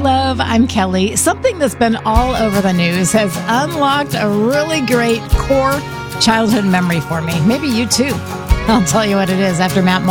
love. I'm Kelly. Something that's been all over the news has unlocked a really great core childhood memory for me. Maybe you too. I'll tell you what it is after Matt Moore.